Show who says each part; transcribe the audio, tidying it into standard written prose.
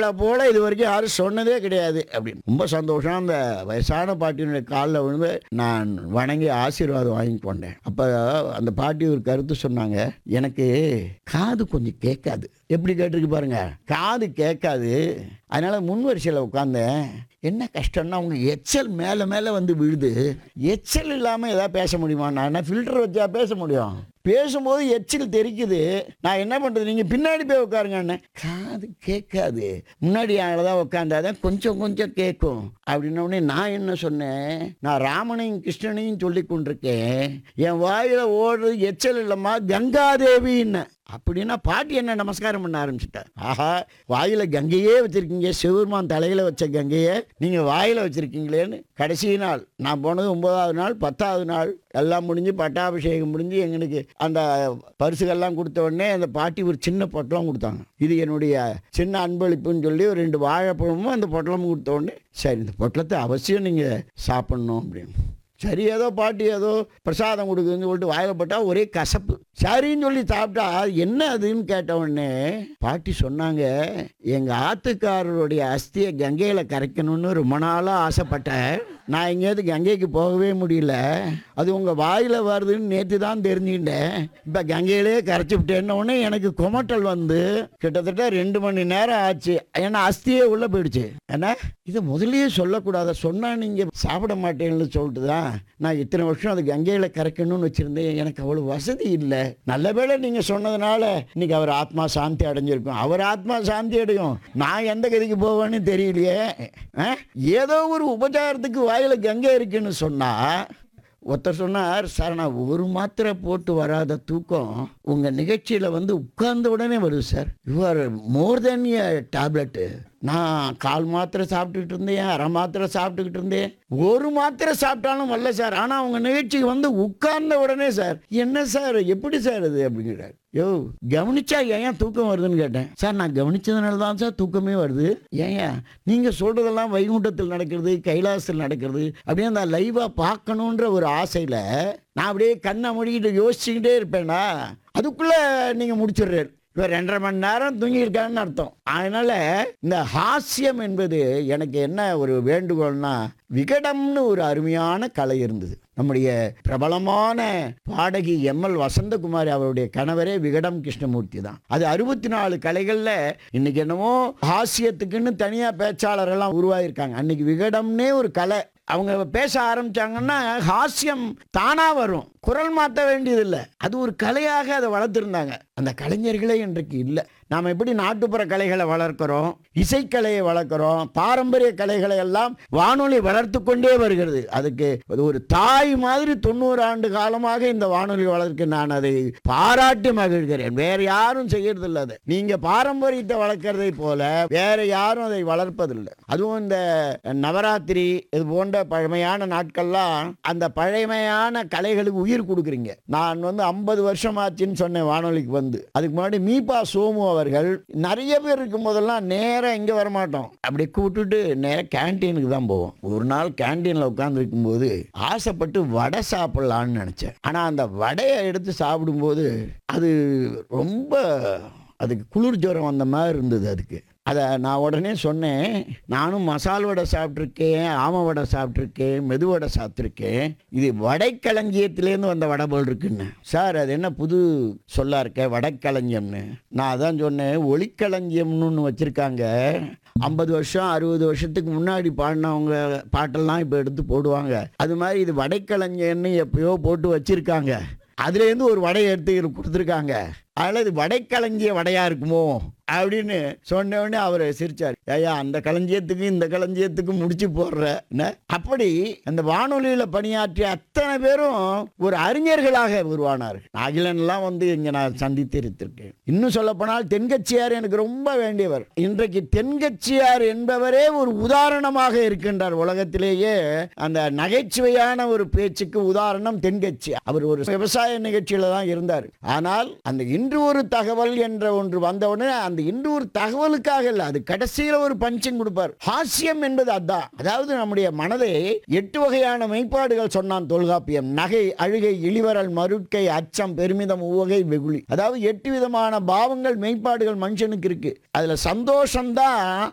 Speaker 1: இவளை போல இது வரைக்கும் யாரும் சொன்னதே கிடையாது அப்படின்னு. ரொம்ப சந்தோஷம். அந்த வயசான பாட்டியினுடைய காலில் விழுந்து நான் வணங்கி ஆசீர்வாதம் வாங்கி கொண்டேன். அப்போ அந்த பாட்டி ஒரு கருத்து சொன்னாங்க, எனக்கு காது கொஞ்சம் கேட்காது. எப்படி கேட்டிருக்கு பாருங்க, காது கேட்காது. அதனால முன் வரிசையில் உட்காந்தேன். என்ன கஷ்டம்னா அவங்க எச்சல் மேலே மேலே வந்து விழுது. எச்சல் இல்லாமல் எதாவது பேச முடியுமா? நான் ஃபில்டர் வச்சா பேச முடியும். பேசும்போது எச்சில் தெரிக்குது. நான் என்ன பண்ணுறது, நீங்கள் பின்னாடி போய் உட்காருங்கன்னு. காது கேட்காது, முன்னாடி தான் உட்காந்தாதான் கொஞ்சம் கொஞ்சம் கேட்கும் அப்படின்னோடனே நான் என்ன சொன்னேன், நான் ராமனையும் கிருஷ்ணனையும் சொல்லி கொண்டிருக்கேன், என் வாயில் ஓடுறது எச்சல் இல்லைம்மா கங்காதேவின்னு. அப்படின்னா பாட்டி என்ன நமஸ்காரம் பண்ண ஆரம்பிச்சுட்டார். ஆஹா, வாயில் கங்கையே வச்சுருக்கீங்க, சிவபெருமான் தலையில் வச்ச கங்கையை நீங்கள் வாயில் வச்சுருக்கீங்களேன்னு. கடைசி நாள் நான் போனது 9வது நாள், 10வது நாள் எல்லாம் முடிஞ்சு பட்டாபிஷேகம் முடிஞ்சு எங்களுக்கு அந்த பரிசுகள்லாம் கொடுத்த உடனே அந்த பாட்டி ஒரு சின்ன பொட்டலம் கொடுத்தாங்க. இது என்னுடைய சின்ன அன்பளிப்புன்னு சொல்லி ஒரு 2 வாழைப்பழமும் அந்த பொட்டலமும் கொடுத்த உடனே, சரி இந்த பொட்டலத்தை அவசியம் நீங்கள் சாப்பிட்ணும் அப்படின்னு. சரி, ஏதோ பாட்டி ஏதோ பிரசாதம் கொடுக்குதுன்னு சொல்லிட்டு வாயில் போட்டால் ஒரே கசப்பு. சரின்னு சொல்லி சாப்பிட்டா என்ன அதுன்னு கேட்ட உடனே பாட்டி சொன்னாங்க, எங்கள் ஆத்துக்காரருடைய அஸ்தியை கங்கையில் கரைக்கணும்னு ரொம்ப நாளாக ஆசைப்பட்டேன். நான் எங்கேயாவது கங்கைக்கு போகவே முடியல. அது உங்கள் வாயில் வருதுன்னு நேற்று தான் தெரிஞ்சுக்கிட்டேன். இப்போ கங்கையிலே கரைச்சி விட்டேன்ன உடனே எனக்கு குமட்டல் வந்து கிட்டத்தட்ட 2 மணி நேரம் ஆச்சு. ஏன்னா அஸ்தியே உள்ளே போயிடுச்சு. ஏன்னா இதை முதலியே சொல்லக்கூடாத, சொன்னால் நீங்கள் சாப்பிட மாட்டேன்னு சொல்லிட்டு தான் நான் இத்தனை வருஷம் அது கங்கையில் கரைக்கணும்னு வச்சுருந்தேன். எனக்கு அவ்வளோ வசதி இல்லை. நல்ல வேளை நீங்கள் சொன்னதுனால இன்னைக்கு அவர் ஆத்மா சாந்தி அடைஞ்சிருக்கும். அவர் ஆத்மா சாந்தி அடையும், நான் எந்த கதிக்கு போவேன்னு தெரியலையே. ஏதோ ஒரு உபச்சாரத்துக்கு வாயில் கங்கை இருக்குன்னு சொன்னால், ஒருத்தர் சொன்னார், சார் நான் ஒரு மாத்திரை போட்டு வராத தூக்கம் உங்கள் நிகழ்ச்சியில் வந்து உட்கார்ந்த உடனே வருது sir. You are more then a tablet. நான் 1/4 மாத்திரை சாப்பிட்டுக்கிட்டு இருந்தேன், 1/2 மாத்திரை சாப்பிட்டுக்கிட்டு இருந்தேன், ஒரு மாத்திரை சாப்பிட்டாலும் வரல சார். ஆனால் அவங்க நிகழ்ச்சிக்கு வந்து உட்கார்ந்த உடனே சார், என்ன சார் எப்படி சார் அது அப்படிங்கிறார். யோ கவனிச்சா ஏன் தூக்கம் வருதுன்னு கேட்டேன். சார் நான் கவனிச்சதுனால தான் சார் தூக்கமே வருது. ஏன் நீங்கள் சொல்கிறதெல்லாம் வைகுண்டத்தில் நடக்கிறது, கைலாசத்தில் நடக்கிறது அப்படியே அந்த லைவாக பார்க்கணுன்ற ஒரு ஆசையில் நான் அப்படியே கண்ணை மூடிக்கிட்டு யோசிச்சுக்கிட்டே இருப்பேனா, அதுக்குள்ளே நீங்கள் முடிச்சிடுறாரு. இப்போ 2.5 மணி நேரம் தூங்கியிருக்காங்கன்னு அர்த்தம். அதனால் இந்த ஹாஸ்யம் என்பது எனக்கு என்ன ஒரு வேண்டுகோள்னா, விகடம்னு ஒரு அருமையான கலை இருந்தது. நம்முடைய பிரபலமான பாடகி எம்எல் வசந்தகுமாரி அவருடைய கணவரே விகடம் கிருஷ்ணமூர்த்தி தான். அது 64 கலைகளில் இன்னைக்கு என்னமோ ஹாஸ்யத்துக்குன்னு தனியாக பேச்சாளரெல்லாம் உருவாகியிருக்காங்க. அன்னைக்கு விகடம்னே ஒரு கலை. அவங்க பேச ஆரம்பிச்சாங்கன்னா ஹாஸ்யம் தானா வரும், குரல் மாற்ற வேண்டியதில்லை. அது ஒரு கலையாக அதை வளர்த்துருந்தாங்க. அந்த கலைஞர்களே இன்றைக்கு இல்லை. நாம் எப்படி நாட்டுப்புற கலைகளை வளர்க்கிறோம், இசைக்கலையை வளர்க்குறோம், பாரம்பரிய கலைகளை எல்லாம் வானொலி வளர்த்து கொண்டே வருகிறது. அதுக்கு ஒரு தாய் மாதிரி 90 ஆண்டு காலமாக இந்த வானொலி வளர்க்க நான் அதை பாராட்டி மகிழ்கிறேன். வேற யாரும் செய்யறதில்லை. அதை நீங்க பாரம்பரியத்தை வளர்க்கறதை போல வேற யாரும் அதை வளர்ப்பதில்லை. அதுவும் இந்த நவராத்திரி இது போன்ற பழமையான நாட்கள்லாம் அந்த பழமையான கலைகளுக்கு உயிர் கொடுக்குறீங்க. நான் 50 வருஷம் ஆச்சுன்னு சொன்னேன் வானொலிக்கு வந்து. அதுக்கு முன்னாடி மீபா சோமு அவர்கள் நிறைய பேர் இருக்கும் போதெல்லாம் நேராக இங்கே வரமாட்டோம், அப்படி கூப்பிட்டுட்டு நேராக கேன்டீனுக்கு தான் போவோம். ஒரு நாள் கேன்டீனில் உட்கார்ந்து இருக்கும்போது ஆசைப்பட்டு வடை சாப்பிடலான்னு நினச்சேன். ஆனால் அந்த வடையை எடுத்து சாப்பிடும்போது அது ரொம்ப அதுக்கு குளிர் ஜுரம் வந்த மாதிரி இருந்தது. அதுக்கு அதை நான் உடனே சொன்னேன், நானும் மசால் வடை சாப்பிட்ருக்கேன், ஆம வடை சாப்பிட்ருக்கேன், மெது வடை சாப்பிட்ருக்கேன், இது வடைக்களஞ்சியத்திலேருந்து வந்த வடை போல் இருக்குன்னு. சார் அது என்ன புது சொல்லா இருக்க வடைக்களஞ்சியம்னு. நான் அதான் சொன்னேன், ஒளிக்களஞ்சியம்னு ஒன்று வச்சுருக்காங்க. 50 வருஷம் 60 வருஷத்துக்கு முன்னாடி பாடினவங்க பாட்டெல்லாம் இப்போ எடுத்து போடுவாங்க. அது மாதிரி இது வடைக்களஞ்சியம்னு எப்பயோ போட்டு வச்சுருக்காங்க. அதுலேருந்து ஒரு வடையை எடுத்து கொடுத்துருக்காங்க. அதில் இது வடைக்களஞ்சிய வடையாக இருக்குமோ அப்படின்னு சொன்ன உடனே அவர் சிரிச்சார். ஐயா அந்த களஞ்சியத்துக்கு இந்த களஞ்சியத்துக்கு முடிச்சு போடுற. அப்படி அந்த வானொலியில் பணியாற்றிய அத்தனை பேரும் ஒரு அறிஞர்களாக உருவானார்கள். அகிலன்லாம் வந்து இங்கே நான் சந்தித்து இருந்திருக்கேன். இன்னும் சொல்லப்போனால் தென்கட்சியார் எனக்கு ரொம்ப வேண்டியவர். இன்றைக்கு தென்கட்சியார் என்பவரே ஒரு உதாரணமாக இருக்கின்றார் உலகத்திலேயே. அந்த நகைச்சுவையான ஒரு பேச்சுக்கு உதாரணம் தென்கட்சி. அவர் ஒரு விவசாய நிகழ்ச்சியில தான் இருந்தார். ஆனால் அந்த இன்று ஒரு தகவல் என்ற ஒன்று வந்தவுடனே அந்த இன்று ஒரு தகவலுக்காக இல்லை, அது கடைசியில் ஒரு பஞ்சம் கொடுப்பார். ஹாஸ்யம் என்பது அதான். அதாவது நம்முடைய மனதை 8 வகையான மெய்ப்பாடுகள் சொன்னான் தொல்காப்பியம். நகை, அழுகை, இளிவரல், மருட்கை, அச்சம், பெருமிதம், உவகை, வெகுளி. அதாவது 8 விதமான பாவங்கள் மெய்ப்பாடுகள் மனுஷனுக்கு இருக்கு. அதுல சந்தோஷம்தான்